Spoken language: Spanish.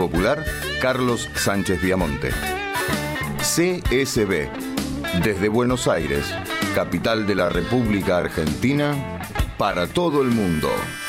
popular Carlos Sánchez Viamonte. CSB, desde Buenos Aires, capital de la República Argentina, para todo el mundo.